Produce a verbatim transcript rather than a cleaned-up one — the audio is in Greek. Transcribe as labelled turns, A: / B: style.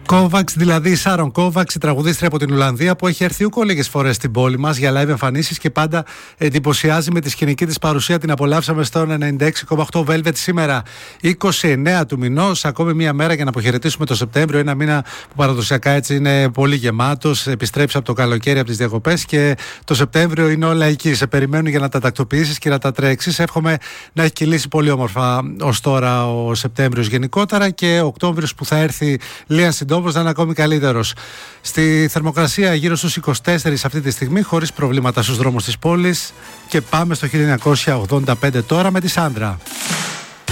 A: Kovacs, δηλαδή η Sharon Kovacs, η τραγουδίστρια από την Ολλανδία που έχει έρθει ούκο λίγες φορές στην πόλη μας για live εμφανίσεις και πάντα εντυπωσιάζει με τη σκηνική της παρουσία. Την απολαύσαμε στον ενενήντα έξι κόμμα οκτώ Velvet σήμερα, είκοσι εννέα του μηνός. Ακόμη μία μέρα για να αποχαιρετήσουμε το Σεπτέμβριο. Ένα μήνα που παραδοσιακά έτσι είναι πολύ γεμάτος. Επιστρέψει από το καλοκαίρι, από τις διακοπές και το Σεπτέμβριο είναι όλα εκεί. Σε περιμένουν για να τα τακτοποιήσεις και να τα τρέξεις. Εύχομαι να έχει κυλήσει πολύ όμορφα ως τώρα ο Σεπτέμβριος γενικότερα και ο Οκτώβριος που θα έρθει λίγα συντόμως να είναι ακόμη καλύτερος. Στη θερμοκρασία γύρω στους είκοσι τέσσερα αυτή τη στιγμή, χωρίς προβλήματα στους δρόμους της πόλης. Και πάμε στο χίλια εννιακόσια ογδόντα πέντε τώρα με τη Σάντρα.